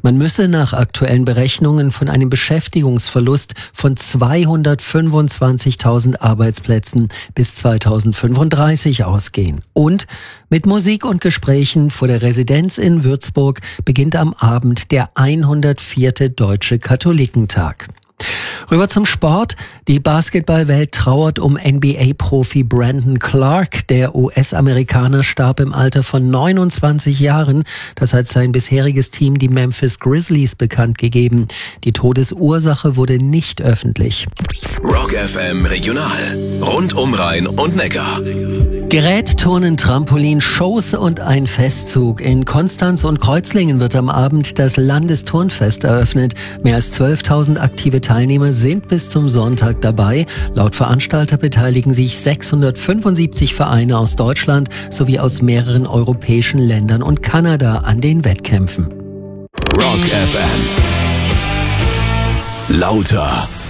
Man müsse nach aktuellen Berechnungen von einem Beschäftigungsverlust von 225.000 Arbeitsplätzen bis 2035 ausgehen. Und mit Musik und Gesprächen vor der Residenz in Würzburg beginnt am Abend der 104. Deutsche Katholikentag. Rüber zum Sport. Die Basketballwelt trauert um NBA-Profi Brandon Clark. Der US-Amerikaner starb im Alter von 29 Jahren. Das hat sein bisheriges Team, die Memphis Grizzlies, bekannt gegeben. Die Todesursache wurde nicht öffentlich. Rock FM Regional. Rund um Rhein und Neckar. Gerät, Turnen, Trampolin, Shows und ein Festzug. In Konstanz und Kreuzlingen wird am Abend das Landesturnfest eröffnet. Mehr als 12.000 aktive Teilnehmer sind bis zum Sonntag dabei. Laut Veranstalter beteiligen sich 675 Vereine aus Deutschland sowie aus mehreren europäischen Ländern und Kanada an den Wettkämpfen. Rock FM. Lauter.